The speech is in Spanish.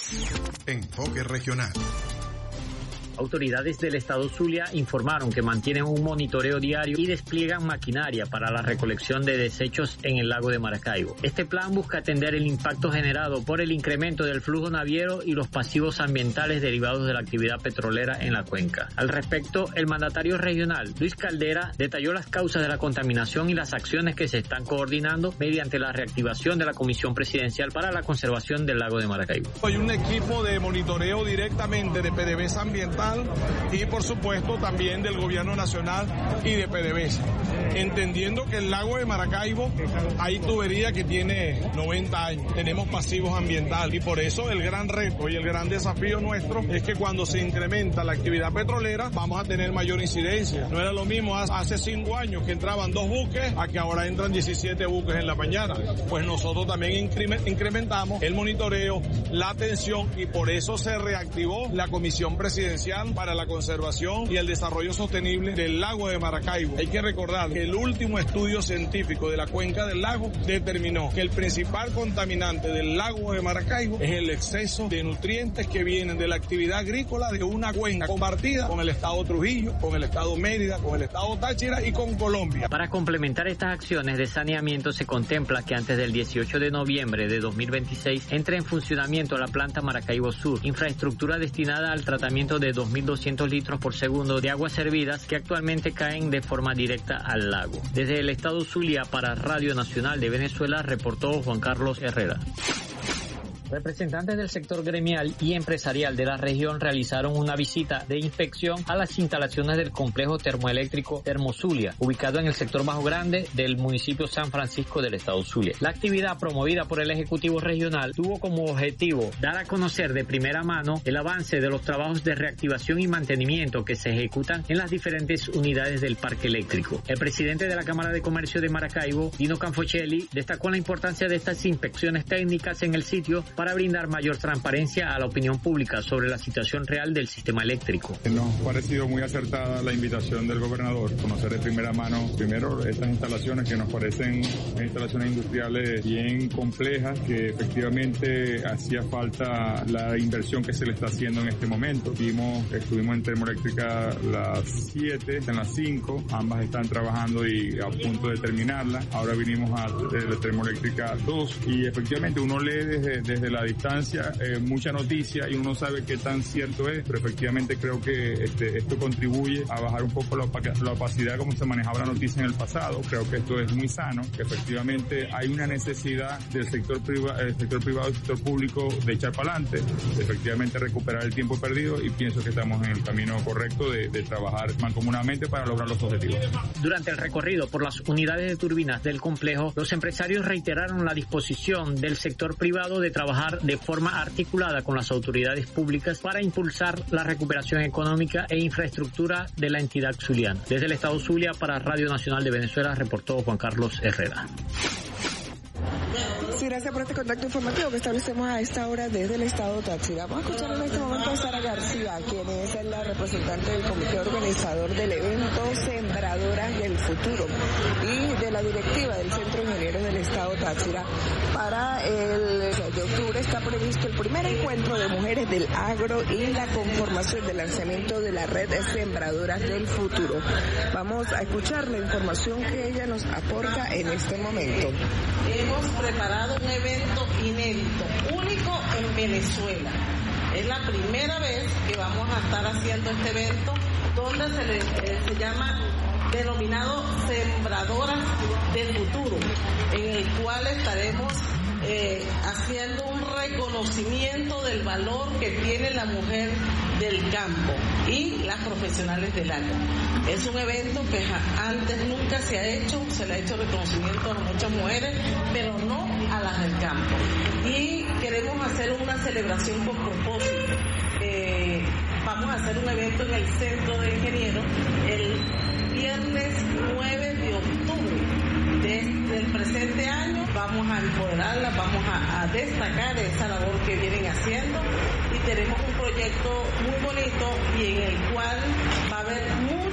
Enfoque regional. Autoridades del estado Zulia informaron que mantienen un monitoreo diario y despliegan maquinaria para la recolección de desechos en el lago de Maracaibo. Este plan busca atender el impacto generado por el incremento del flujo naviero y los pasivos ambientales derivados de la actividad petrolera en la cuenca. Al respecto, el mandatario regional, Luis Caldera, detalló las causas de la contaminación y las acciones que se están coordinando mediante la reactivación de la Comisión Presidencial para la Conservación del Lago de Maracaibo. Hay un equipo de monitoreo directamente de PDVSA Ambiental y por supuesto también del gobierno nacional y de PDVSA, entendiendo que el lago de Maracaibo hay tubería que tiene 90 años, tenemos pasivos ambientales y por eso el gran reto y el gran desafío nuestro es que cuando se incrementa la actividad petrolera vamos a tener mayor incidencia. No era lo mismo hace 5 años que entraban 2 buques a que ahora entran 17 buques en la mañana. Pues nosotros también incrementamos el monitoreo, la atención y por eso se reactivó la Comisión Presidencial para la Conservación y el Desarrollo Sostenible del lago de Maracaibo. Hay que recordar que el último estudio científico de la cuenca del lago determinó que el principal contaminante del lago de Maracaibo es el exceso de nutrientes que vienen de la actividad agrícola de una cuenca compartida con el estado Trujillo, con el estado Mérida, con el estado Táchira y con Colombia. Para complementar estas acciones de saneamiento se contempla que antes del 18 de noviembre de 2026 entre en funcionamiento la planta Maracaibo Sur, infraestructura destinada al tratamiento de 2.200 litros por segundo de aguas servidas que actualmente caen de forma directa al lago. Desde el estado Zulia para Radio Nacional de Venezuela reportó Juan Carlos Herrera. Representantes del sector gremial y empresarial de la región realizaron una visita de inspección a las instalaciones del complejo termoeléctrico Termozulia, ubicado en el sector Bajo Grande del municipio San Francisco del estado Zulia. La actividad promovida por el Ejecutivo Regional tuvo como objetivo dar a conocer de primera mano el avance de los trabajos de reactivación y mantenimiento que se ejecutan en las diferentes unidades del parque eléctrico. El presidente de la Cámara de Comercio de Maracaibo, Dino Canfochelli, destacó la importancia de estas inspecciones técnicas en el sitio para brindar mayor transparencia a la opinión pública sobre la situación real del sistema eléctrico. Nos ha parecido muy acertada la invitación del gobernador, conocer de primera mano primero estas instalaciones que nos parecen instalaciones industriales bien complejas, que efectivamente hacía falta la inversión que se le está haciendo en este momento. Estuvimos en termoeléctrica las 7, en las 5, ambas están trabajando y a punto de terminarla. Ahora vinimos a la termoeléctrica 2 y efectivamente uno lee desde la distancia mucha noticia y uno sabe qué tan cierto es, pero efectivamente creo que esto contribuye a bajar un poco la opacidad como se manejaba la noticia en el pasado. Creo que esto es muy sano, que efectivamente hay una necesidad del sector privado y del sector público de echar para adelante, de efectivamente recuperar el tiempo perdido y pienso que estamos en el camino correcto de trabajar mancomunadamente para lograr los objetivos. Durante el recorrido por las unidades de turbinas del complejo, los empresarios reiteraron la disposición del sector privado de trabajar de forma articulada con las autoridades públicas para impulsar la recuperación económica e infraestructura de la entidad zuliana. Desde el estado Zulia para Radio Nacional de Venezuela reportó Juan Carlos Herrera. Sí, gracias por este contacto informativo que establecemos a esta hora desde el estado Táchira. Vamos a escuchar en este momento a Sara García, quien es la representante del comité organizador del evento Sembradoras del Futuro y de la directiva del Centro de Ingenieros del estado Táchira. Para el de octubre está previsto el primer encuentro de mujeres del agro y la conformación del lanzamiento de la red de Sembradoras del Futuro. Vamos a escuchar la información que ella nos aporta en este momento. Hemos preparado un evento inédito, único en Venezuela. Es la primera vez que vamos a estar haciendo este evento donde se llama denominado Sembradoras del Futuro, en el cual estaremos haciendo un reconocimiento del valor que tiene la mujer del campo y las profesionales del agro. Es un evento que antes nunca se ha hecho, se le ha hecho reconocimiento a muchas mujeres, pero no a las del campo. Y queremos hacer una celebración con propósito. Vamos a hacer un evento en el Centro de Ingenieros el viernes 9 de octubre del presente año. Vamos a empoderarlas, vamos a destacar esa labor que vienen haciendo y tenemos un proyecto muy bonito y en el cual va a haber